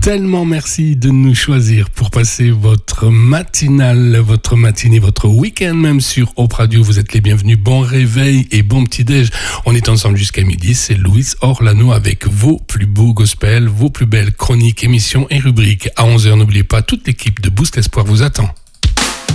Tellement merci de nous choisir pour passer votre matinale, votre matinée, votre week-end même sur Hope Radio. Vous êtes les bienvenus. Bon réveil et bon petit-déj. On est ensemble jusqu'à midi. C'est Luis Orlano avec vos plus beaux gospels, vos plus belles chroniques, émissions et rubriques. À 11h, n'oubliez pas, toute l'équipe de Boost Espoir vous attend.